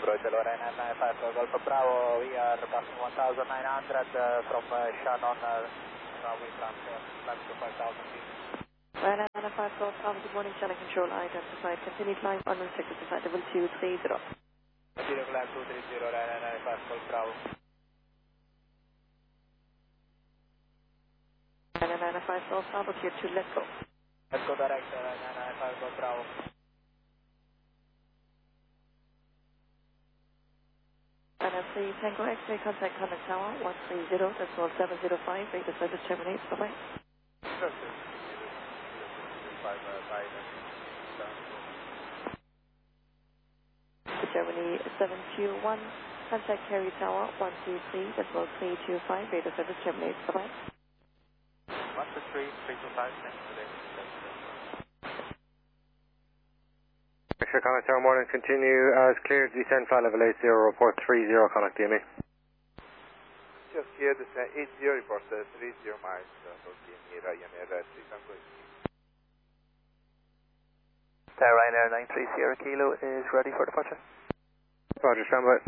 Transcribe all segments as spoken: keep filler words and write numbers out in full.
Roger, Lorena nine five Golf Bravo, we are passing one thousand nine hundred uh, from uh, Shannon, uh, now we transfer climb to five thousand feet. Lorena nine five Golf Bravo, good morning, Shannon Control, identified, continue climb unrestricted to flight level two three zero. Continue climb two three zero, Lorena nine five Golf Bravo. Lorena nine five Golf Bravo, tier two, let's go. Let's go direct, Lorena nine five Golf Bravo. And I see Tango X-ray contact Contact Tower one three zero, decimal seven zero five, rate of service terminates, bye bye. Germany seven two one, contact Carry Tower one two three, decimal three two five, rate of service terminates, bye bye. one two three, three two five, thanks for the Extra Contact Tower morning, continue as cleared, descend flight level eight zero, report three zero, contact D M E. Just here, descend eight zero, report uh, three zero miles, uh, for D M E, Ryanair uh, three Tango. Tower Ryanair nine three Sierra Kilo is ready for departure. Roger, standby.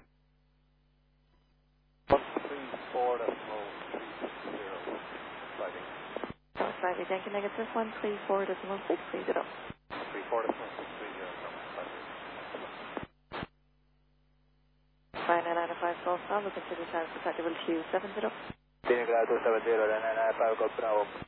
one three four, decimal three zero, sliding. Oh, slightly Yankee negative, one three four, decimal six three zero. one three four, decimal six three zero, Ryanair nine five Golf Bravo, continue climb to flight level two seven zero. Continue climb two seven zero, Ryanair nine five Golf Bravo.